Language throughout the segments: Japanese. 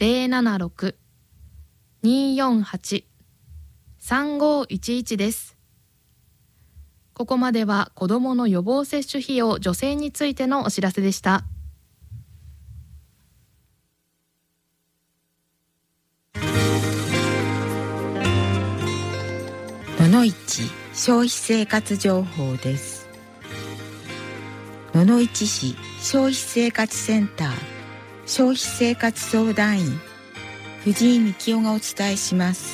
076-248-3511です。ここまでは子どもの予防接種費用助成についてのお知らせでした。 野々市消費生活情報です。野々市市消費生活センター消費生活相談員藤井幹夫がお伝えします。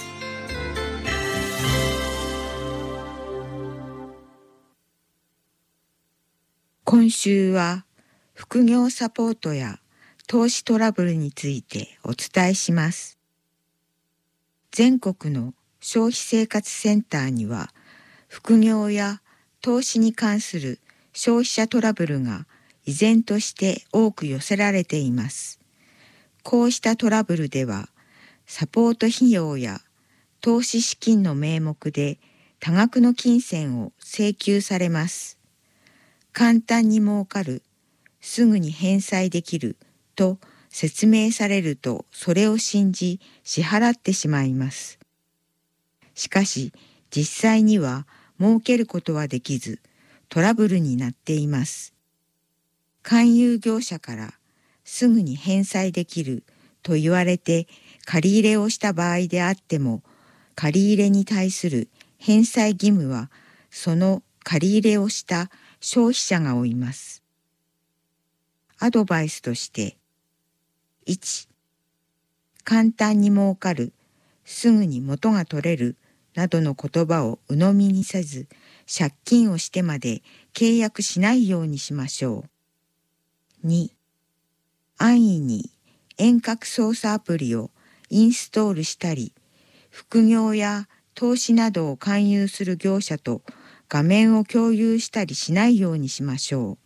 今週は副業サポートや投資トラブルについてお伝えします。全国の消費生活センターには副業や投資に関する消費者トラブルが依然として多く寄せられています。こうしたトラブルではサポート費用や投資資金の名目で多額の金銭を請求されます。簡単に儲かる、すぐに返済できると説明されるとそれを信じ支払ってしまいます。しかし実際には儲けることはできずトラブルになっています。勧誘業者からすぐに返済できると言われて借り入れをした場合であっても借り入れに対する返済義務はその借り入れをした消費者が負います。アドバイスとして、1、簡単に儲かる、すぐに元が取れるなどの言葉を鵜呑みにせず、借金をしてまで契約しないようにしましょう。2、安易に遠隔操作アプリをインストールしたり、副業や投資などを勧誘する業者と画面を共有したりしないようにしましょう。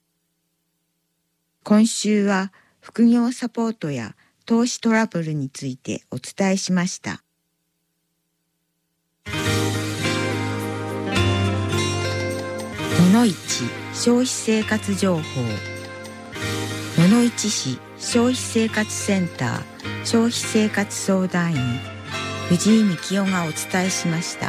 今週は副業サポートや投資トラブルについてお伝えしました。野々市消費生活情報。野々市市消費生活センター消費生活相談員藤井幹夫がお伝えしました。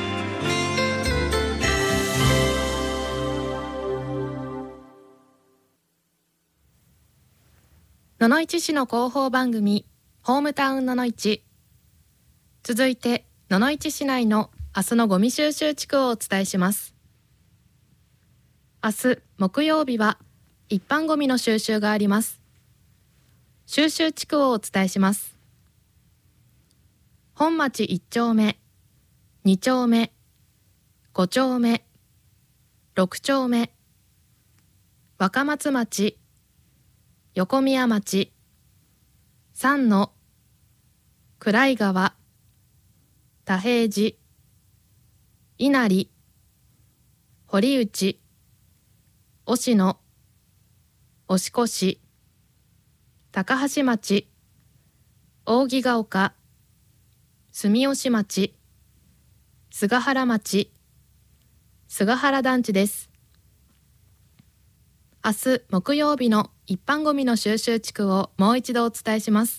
野々市市の広報番組ホームタウン野々市。続いて野々市市内の明日のゴミ収集地区をお伝えします。明日木曜日は一般ゴミの収集があります。収集地区をお伝えします。本町1丁目、2丁目、5丁目、6丁目、若松町、横宮町、三野、暗川、田平寺、稲荷、堀内、忍野、押越、高橋町、扇ヶ丘、住吉町、菅原町、菅原団地です。明日木曜日の一般ゴミの収集地区をもう一度お伝えします。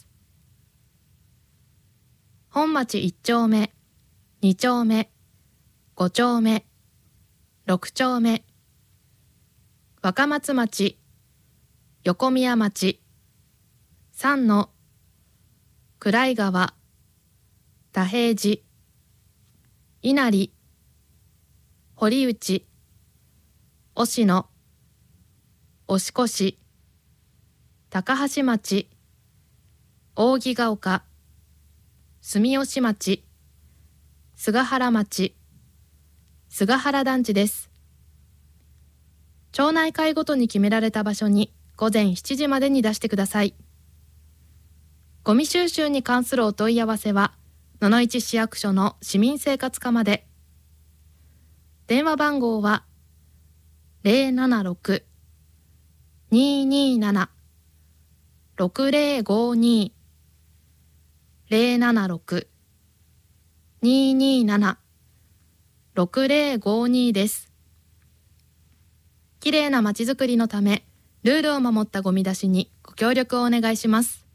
本町1丁目、2丁目、5丁目、6丁目、若松町、横宮町、三野、暗川、田平寺、稲荷、堀内、忍野、押越、高橋町、扇ヶ丘、住吉町、菅原町、菅原団地です。町内会ごとに決められた場所に午前7時までに出してください。ゴミ収集に関するお問い合わせは野々市市役所の市民生活課まで。電話番号は 076-227-6052 076-227-6052 です。きれいなまちづくりのためルールを守ったゴミ出しにご協力をお願いします。